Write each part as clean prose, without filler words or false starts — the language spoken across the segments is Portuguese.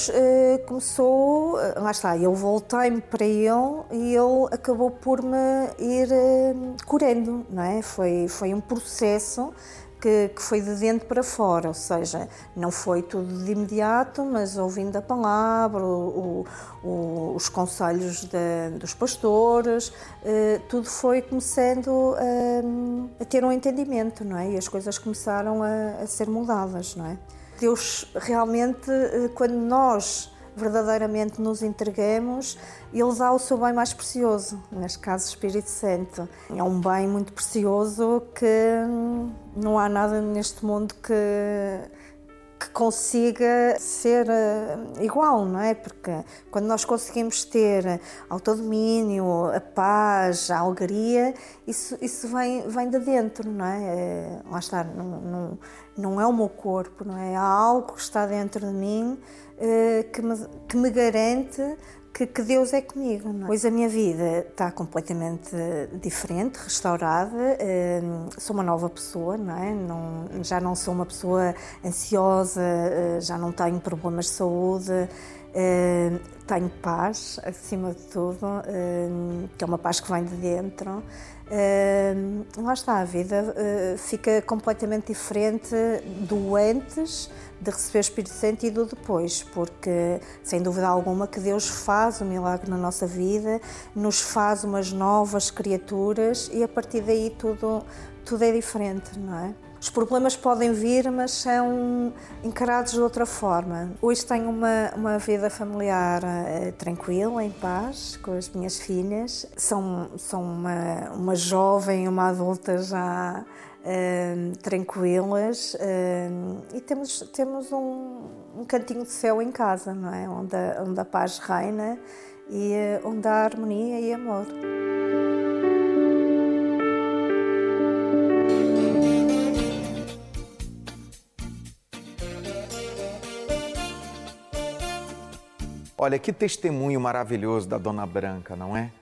Começou, lá está, eu voltei-me para ele e ele acabou por me ir curando, não é? Foi um processo que foi de dentro para fora, ou seja, não foi tudo de imediato, mas ouvindo a palavra, os conselhos dos pastores, tudo foi começando a ter um entendimento, não é? E as coisas começaram a ser mudadas, não é? Deus realmente, quando nós verdadeiramente nos entregamos, Ele dá o seu bem mais precioso, neste caso o Espírito Santo. É um bem muito precioso que não há nada neste mundo que consiga ser igual, não é? Porque quando nós conseguimos ter autodomínio, a paz, a alegria, isso vem de dentro, não é? Lá está, não é o meu corpo, não é? Há algo que está dentro de mim que me garante que Deus é comigo, não é? Pois a minha vida está completamente diferente, restaurada, sou uma nova pessoa, não é? Já não sou uma pessoa ansiosa, já não tenho problemas de saúde, tenho paz, acima de tudo, que é uma paz que vem de dentro. Lá está, a vida fica completamente diferente do antes de receber o Espírito Santo e do depois, porque, sem dúvida alguma, que Deus faz um milagre na nossa vida, nos faz umas novas criaturas e, a partir daí, tudo é diferente, não é? Os problemas podem vir, mas são encarados de outra forma. Hoje tenho uma vida familiar tranquila, em paz, com as minhas filhas. São uma jovem e uma adulta já tranquilas, e temos um cantinho de céu em casa, não é? Onde a paz reina e onde há harmonia e amor. Olha, que testemunho maravilhoso da Dona Branca, não é?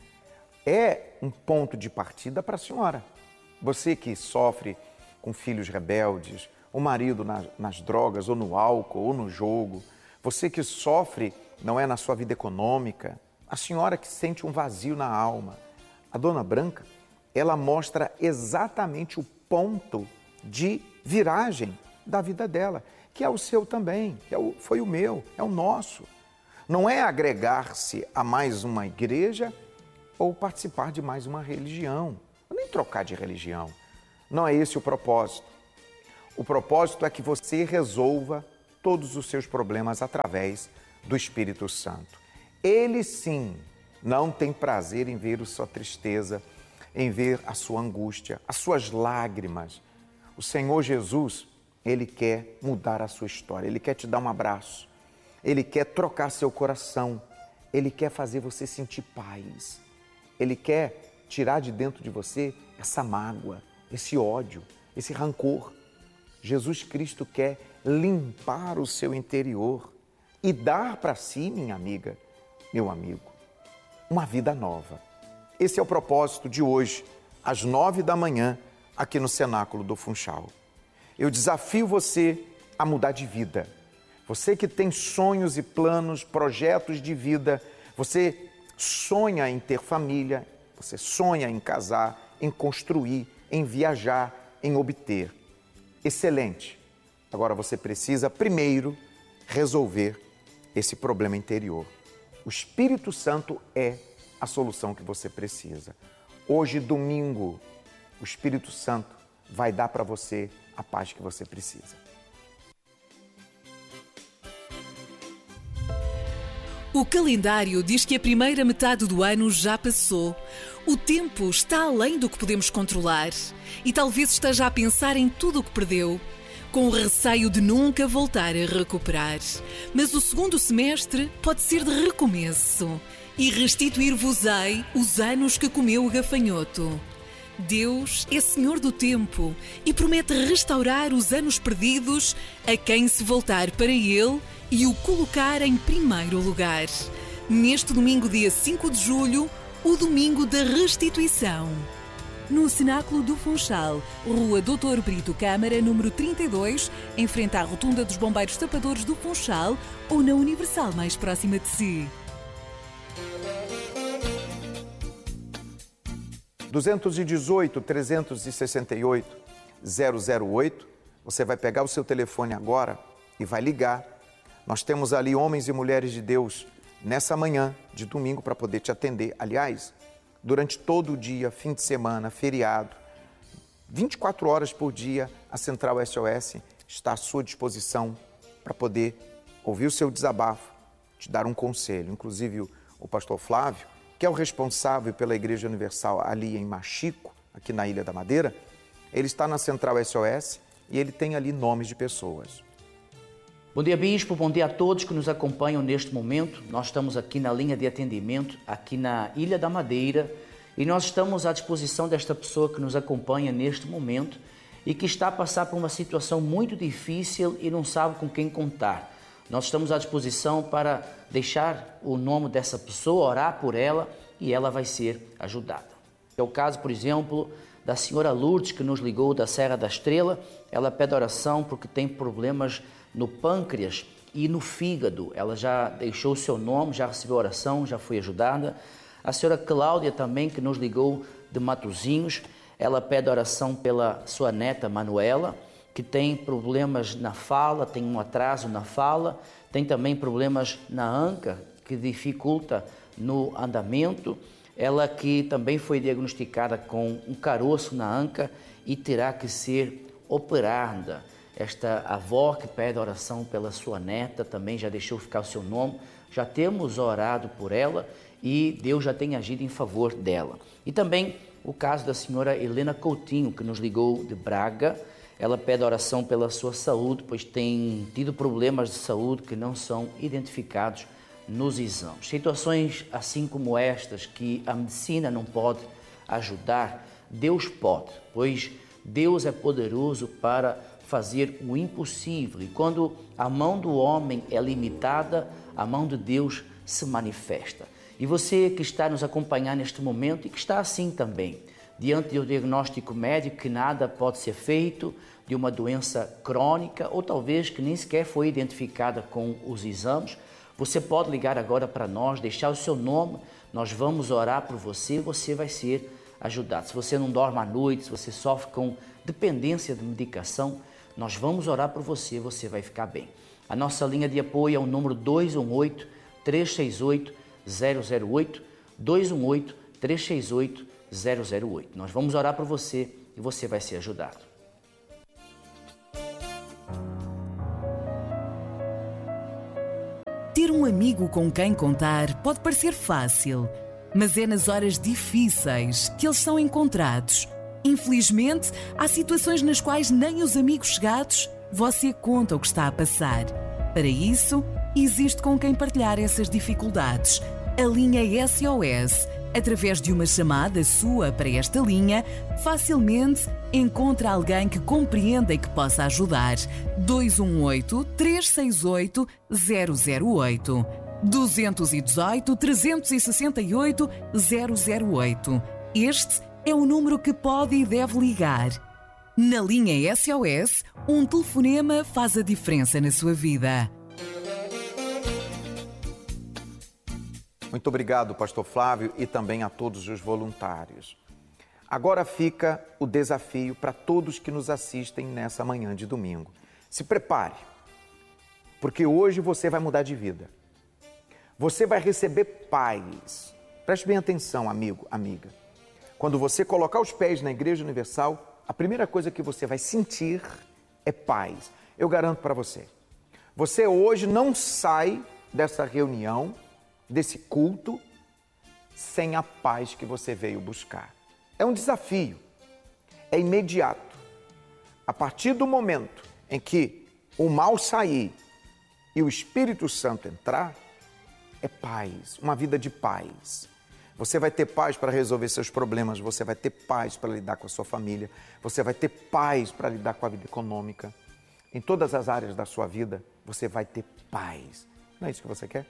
É um ponto de partida para a senhora. Você que sofre com filhos rebeldes, o marido nas drogas, ou no álcool, ou no jogo. Você que sofre, não é, na sua vida econômica. A senhora que sente um vazio na alma. A Dona Branca, ela mostra exatamente o ponto de viragem da vida dela, que é o seu também, foi o meu, é o nosso. Não é agregar-se a mais uma igreja ou participar de mais uma religião, nem trocar de religião. Não é esse o propósito. O propósito é que você resolva todos os seus problemas através do Espírito Santo. Ele sim não tem prazer em ver a sua tristeza, em ver a sua angústia, as suas lágrimas. O Senhor Jesus, Ele quer mudar a sua história, Ele quer te dar um abraço. Ele quer trocar seu coração, Ele quer fazer você sentir paz, Ele quer tirar de dentro de você essa mágoa, esse ódio, esse rancor. Jesus Cristo quer limpar o seu interior e dar para si, minha amiga, meu amigo, uma vida nova. Esse é o propósito de hoje, às 9 da manhã, aqui no Cenáculo do Funchal. Eu desafio você a mudar de vida. Você que tem sonhos e planos, projetos de vida, você sonha em ter família, você sonha em casar, em construir, em viajar, em obter. Excelente! Agora você precisa primeiro resolver esse problema interior. O Espírito Santo é a solução que você precisa. Hoje, domingo, o Espírito Santo vai dar para você a paz que você precisa. O calendário diz que a primeira metade do ano já passou. O tempo está além do que podemos controlar e talvez esteja a pensar em tudo o que perdeu, com o receio de nunca voltar a recuperar. Mas o segundo semestre pode ser de recomeço e restituir-vos-ei os anos que comeu o gafanhoto. Deus é Senhor do tempo e promete restaurar os anos perdidos a quem se voltar para Ele e o colocar em primeiro lugar. Neste domingo, dia 5 de julho, o domingo da restituição. no Cenáculo do Funchal, Rua Doutor Brito Câmara, número 32, em frente à Rotunda dos Bombeiros Tapadores do Funchal ou na Universal mais próxima de si. 218 368 008. Você vai pegar o seu telefone agora e vai ligar. Nós temos ali homens e mulheres de Deus nessa manhã de domingo para poder te atender. Aliás, durante todo o dia, fim de semana, feriado, 24 horas por dia, a Central SOS está à sua disposição para poder ouvir o seu desabafo, te dar um conselho. Inclusive o pastor Flávio, que é o responsável pela Igreja Universal ali em Machico, aqui na Ilha da Madeira, ele está na Central SOS e ele tem ali nomes de pessoas. Bom dia, Bispo. Bom dia a todos que nos acompanham neste momento. Nós estamos aqui na linha de atendimento, aqui na Ilha da Madeira, e nós estamos à disposição desta pessoa que nos acompanha neste momento e que está a passar por uma situação muito difícil e não sabe com quem contar. Nós estamos à disposição para deixar o nome dessa pessoa, orar por ela e ela vai ser ajudada. É o caso, por exemplo, da senhora Lourdes, que nos ligou da Serra da Estrela. Ela pede oração porque tem problemas no pâncreas e no fígado. Ela já deixou o seu nome, já recebeu oração, já foi ajudada. A senhora Cláudia também, que nos ligou de Matosinhos, ela pede oração pela sua neta Manuela, que tem problemas na fala, tem um atraso na fala, tem também problemas na anca, que dificulta no andamento. Ela que também foi diagnosticada com um caroço na anca e terá que ser operada. Esta avó que pede oração pela sua neta, também já deixou ficar o seu nome. Já temos orado por ela e Deus já tem agido em favor dela. E também o caso da senhora Helena Coutinho, que nos ligou de Braga. Ela pede oração pela sua saúde, pois tem tido problemas de saúde que não são identificados nos exames. Situações assim como estas, que a medicina não pode ajudar, Deus pode, pois Deus é poderoso para fazer o impossível. E quando a mão do homem é limitada, a mão de Deus se manifesta. E você que está nos acompanhando neste momento e que está assim também, diante do diagnóstico médico que nada pode ser feito, de uma doença crônica ou talvez que nem sequer foi identificada com os exames, você pode ligar agora para nós, deixar o seu nome, nós vamos orar por você, você vai ser ajudado. Se você não dorme à noite, se você sofre com dependência de medicação, nós vamos orar por você, você vai ficar bem. A nossa linha de apoio é o número 218-368-008, 218-368-008. Nós vamos orar por você e você vai ser ajudado. Ter um amigo com quem contar pode parecer fácil, mas é nas horas difíceis que eles são encontrados. Infelizmente, há situações nas quais nem os amigos chegados você conta o que está a passar. Para isso, existe com quem partilhar essas dificuldades. A linha SOS. Através de uma chamada sua para esta linha, facilmente encontra alguém que compreenda e que possa ajudar. 218-368-008. 218-368-008. Este é o número que pode e deve ligar. Na linha SOS, um telefonema faz a diferença na sua vida. Muito obrigado, pastor Flávio, e também a todos os voluntários. Agora fica o desafio para todos que nos assistem nessa manhã de domingo. Se prepare, porque hoje você vai mudar de vida. Você vai receber paz. Preste bem atenção, amigo, amiga. Quando você colocar os pés na Igreja Universal, a primeira coisa que você vai sentir é paz. Eu garanto para você. Você hoje não sai dessa reunião, desse culto, sem a paz que você veio buscar. É um desafio, é imediato. A partir do momento em que o mal sair e o Espírito Santo entrar, é paz, uma vida de paz. Você vai ter paz para resolver seus problemas, você vai ter paz para lidar com a sua família, você vai ter paz para lidar com a vida econômica. Em todas as áreas da sua vida, você vai ter paz. Não é isso que você quer?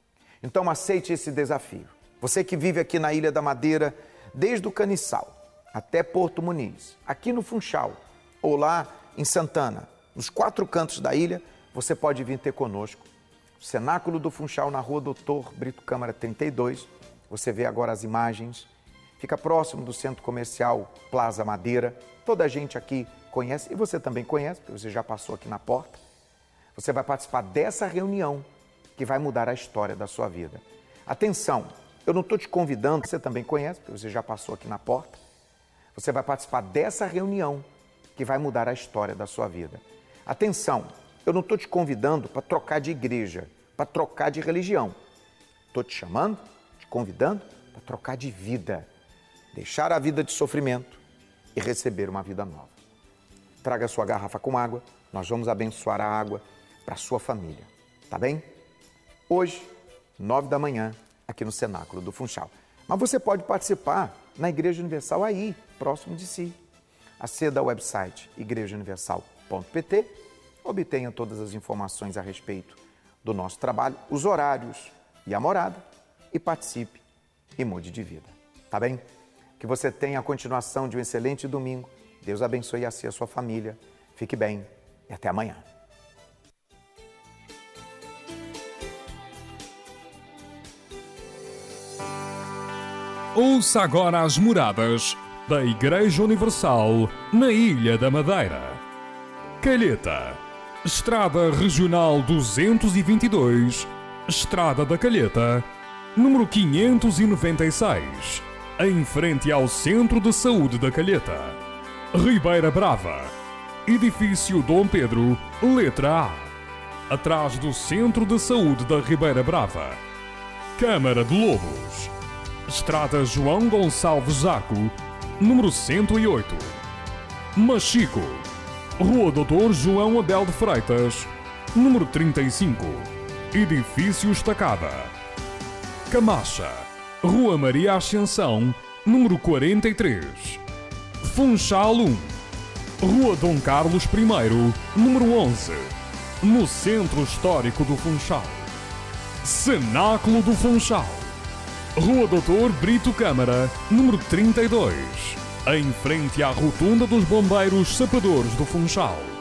Então aceite esse desafio. Você que vive aqui na Ilha da Madeira, desde o Caniçal, até Porto Muniz, aqui no Funchal, ou lá em Santana, nos 4 cantos da ilha, você pode vir ter conosco. O Cenáculo do Funchal, na rua Doutor Brito Câmara 32. Você vê agora as imagens. Fica próximo do Centro Comercial Plaza Madeira. Toda a gente aqui conhece, e você também conhece, porque você já passou aqui na porta. Você vai participar dessa reunião que vai mudar a história da sua vida. Atenção, eu não estou te convidando, você também conhece, porque você já passou aqui na porta. Você vai participar dessa reunião que vai mudar a história da sua vida. Atenção, eu não estou te convidando para trocar de igreja, para trocar de religião. Estou te chamando, te convidando para trocar de vida. Deixar a vida de sofrimento e receber uma vida nova. Traga a sua garrafa com água, nós vamos abençoar a água para a sua família, tá bem? Hoje, 9 da manhã, aqui no Cenáculo do Funchal. Mas você pode participar na Igreja Universal aí, próximo de si. Aceda ao website igrejauniversal.pt, obtenha todas as informações a respeito do nosso trabalho, os horários e a morada, e participe e mude de vida, tá bem? Que você tenha a continuação de um excelente domingo. Deus abençoe a si e a sua família. Fique bem e até amanhã. Ouça agora as moradas da Igreja Universal na Ilha da Madeira. Calheta, Estrada Regional 222, Estrada da Calheta, número 596, em frente ao Centro de Saúde da Calheta. Ribeira Brava, Edifício Dom Pedro, letra A, atrás do Centro de Saúde da Ribeira Brava. Câmara de Lobos, Estrada João Gonçalves Zaco, número 108. Machico, Rua Doutor João Abel de Freitas, número 35, Edifício Estacada. Camacha, Rua Maria Ascensão, número 43. Funchal 1, Rua Dom Carlos I, número 11, no Centro Histórico do Funchal. Cenáculo do Funchal, Rua Doutor Brito Câmara, número 32, em frente à Rotunda dos Bombeiros Sapadores do Funchal.